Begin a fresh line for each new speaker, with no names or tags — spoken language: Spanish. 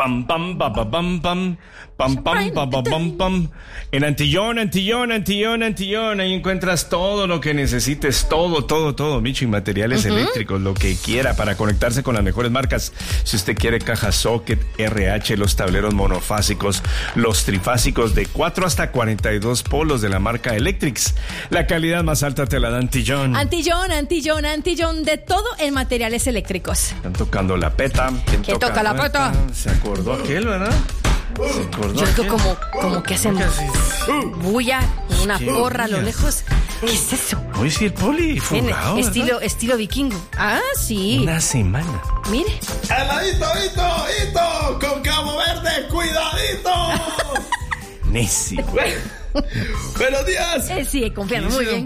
Pam, pam, pam, pam, pam, pam, pam, pam, pam, pam, pam, pam. En Antillón, ahí encuentras todo lo que necesites, todo, Michin, materiales eléctricos, lo que quiera para conectarse con las mejores marcas. Si usted quiere caja socket, RH, los tableros monofásicos, los trifásicos de 4 hasta 42 polos de la marca Electrix. La calidad más alta te la da Antillón.
Antillón, de todo en materiales eléctricos.
Están tocando la peta.
¿Quién toca la peta?
Se acordó aquel, ¿verdad?
Yo creo como que hacen bulla, una porra a lo lejos. ¿Qué es eso?
Hoy sí el poli fugado,
estilo vikingo. Ah, sí.
Una semana.
Mire.
¡Heladito, hito! ¡Con Cabo Verde, cuidadito!
Necio.
Buenos días.
Sí, confiando muy bien.